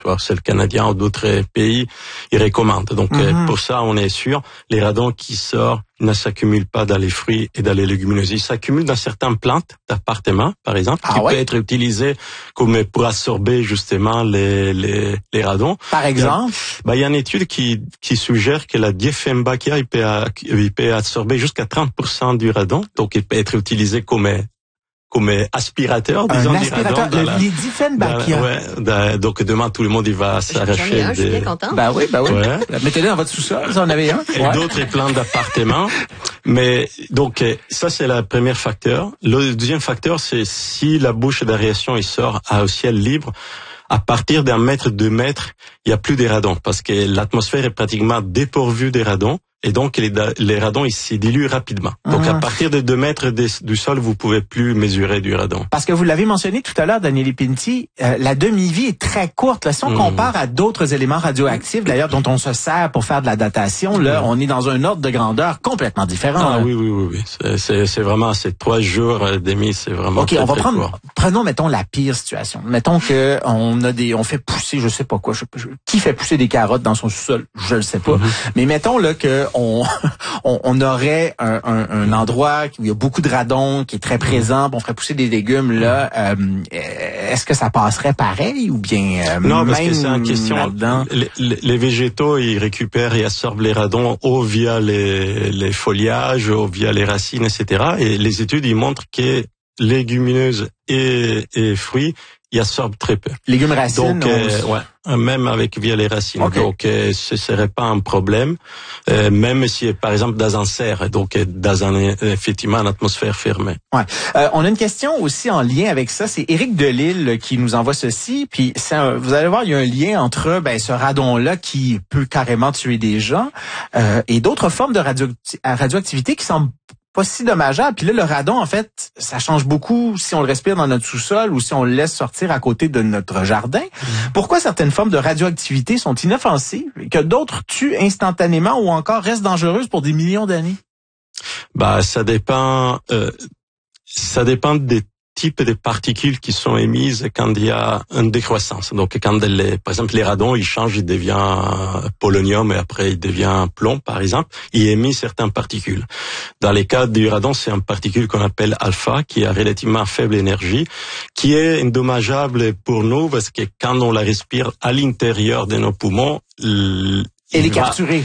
c'est le Canadien ou d'autres pays, ils recommandent. Donc pour ça, on est sûr, les radons qui sortent ne s'accumulent pas dans les fruits et dans les légumineuses. Ils s'accumulent dans certaines plantes d'appartement, par exemple, qui peut être utilisé comme pour absorber justement les radons. Par exemple? Il y a une étude qui suggère que la Dieffenbachia, il peut absorber jusqu'à 30% du radon. Donc, il peut être utilisé comme aspirateur, disons, du radon. Les Dieffenbachia. Donc, demain, tout le monde, il va s'arracher je suis bien content. Ben oui. Ouais. Mettez-le dans votre sous-sol, vous en avez un. Et d'autres plantes d'appartement. Mais, donc, ça, c'est le premier facteur. Le deuxième facteur, c'est si la bouche d'aération, il sort au ciel libre, à partir d'1 mètre, 2 mètres, il n'y a plus des radons parce que l'atmosphère est pratiquement dépourvue des radons. Et donc, les radons, ils se diluent rapidement. Donc, à partir de 2 mètres du sol, vous pouvez plus mesurer du radon. Parce que vous l'avez mentionné tout à l'heure, Daniele Pinti, la demi-vie est très courte. Là, si on compare à d'autres éléments radioactifs, d'ailleurs, dont on se sert pour faire de la datation, là, on est dans un ordre de grandeur complètement différent. Oui. C'est vraiment, c'est 3 jours et demi, c'est vraiment OK, on va prenons, mettons, la pire situation. Mettons que on fait pousser, je sais pas quoi, qui fait pousser des carottes dans son sous-sol? Je le sais pas. Mais mettons, là, que on aurait un endroit où il y a beaucoup de radon qui est très présent, on ferait pousser des légumes là. Est-ce que ça passerait pareil ou bien non, parce que c'est une question. Les végétaux, ils récupèrent et absorbent les radons via les feuillages, via les racines, etc. Et les études, ils montrent que légumineuses et fruits, ils absorbent très peu. Légumes racines. Donc, même via les racines. Okay. Donc, ce serait pas un problème, même si, par exemple, dans un serre, donc dans effectivement une atmosphère fermée. Ouais. On a une question aussi en lien avec ça. C'est Éric Delisle qui nous envoie ceci. Puis, vous allez voir, il y a un lien entre ce radon-là qui peut carrément tuer des gens et d'autres formes de radioactivité qui semblent pas si dommageable. Puis là, le radon, en fait, ça change beaucoup si on le respire dans notre sous-sol ou si on le laisse sortir à côté de notre jardin. Pourquoi certaines formes de radioactivité sont inoffensives et que d'autres tuent instantanément ou encore restent dangereuses pour des millions d'années? Ça dépend des types de particules qui sont émises quand il y a une décroissance. Donc, quand par exemple, les radons, ils changent, ils deviennent polonium et après, ils deviennent plomb, par exemple, ils émettent certaines particules. Dans les cas du radon, c'est une particule qu'on appelle alpha, qui a relativement faible énergie, qui est indommageable pour nous parce que quand on la respire à l'intérieur de nos poumons, elle est capturée.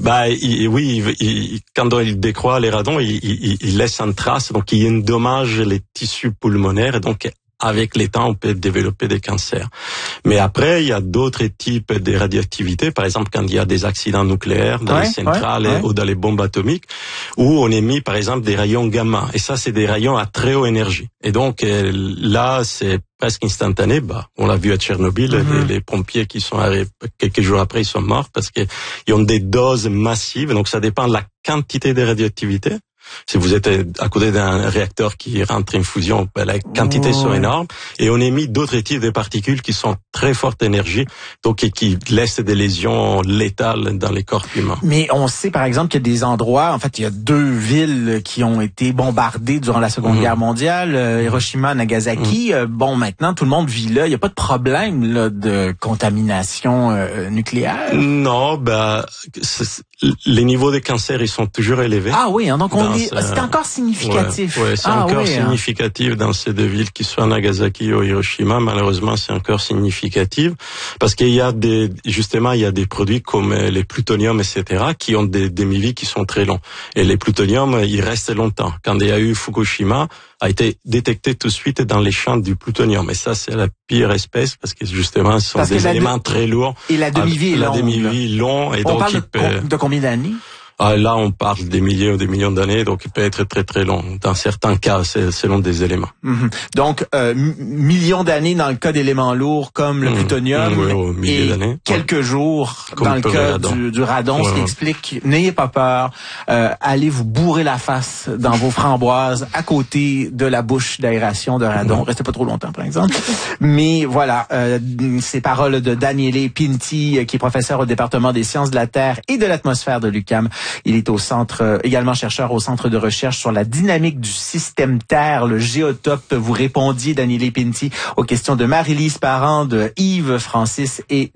Quand il décroît les radons, il laisse une trace, donc il endommage les tissus pulmonaires, et donc avec les temps, on peut développer des cancers. Mais après, il y a d'autres types de radioactivité, par exemple quand il y a des accidents nucléaires dans les centrales ou dans les bombes atomiques, où on émet par exemple des rayons gamma, et ça c'est des rayons à très haute énergie. Et donc là, c'est presque instantané. On l'a vu à Tchernobyl, les pompiers qui sont arrivés quelques jours après, ils sont morts parce qu'ils ont des doses massives. Donc ça dépend de la quantité de radioactivité. Si vous êtes à côté d'un réacteur qui rentre en fusion, la quantité sont énormes. Et on émet d'autres types de particules qui sont très forte énergie, donc et qui laissent des lésions létales dans les corps humains. Mais on sait par exemple qu'il y a des endroits, en fait, il y a 2 villes qui ont été bombardées durant la Seconde Guerre mondiale, Hiroshima, Nagasaki. Maintenant, tout le monde vit là. Il n'y a pas de problème là, de contamination nucléaire. Non, les niveaux de cancer, ils sont toujours élevés. Ah oui, donc c'est encore significatif. Ouais, c'est encore significatif dans ces 2 villes, qui soient Nagasaki ou Hiroshima. Malheureusement, c'est encore significatif parce qu'il y a des produits comme les plutonium, etc., qui ont des demi-vies qui sont très longs. Et les plutonium, ils restent longtemps. Quand il y a eu Fukushima, a été détecté tout de suite dans les champs du plutonium. Et ça, c'est la pire espèce parce que justement, ce sont des éléments très lourds. Et la demi-vie est longue. La demi-vie long. Et on donc, parle de combien d'années? Là, on parle des milliers ou des millions d'années, donc il peut être très très long. Dans certains cas, c'est selon des éléments. Donc, millions d'années dans le cas d'éléments lourds comme le plutonium, et quelques jours dans le cas du radon, ce qui explique, n'ayez pas peur, allez vous bourrer la face dans vos framboises à côté de la bouche d'aération de radon. Restez pas trop longtemps, par exemple. Mais voilà, ces paroles de Daniele Pinti, qui est professeur au département des sciences de la Terre et de l'atmosphère de l'UQAM. Il est au centre, également chercheur au Centre de recherche sur la dynamique du système Terre, le Géotope. Vous répondiez, Daniele Pinti, aux questions de Marie-Lise Parent, de Yves Francis et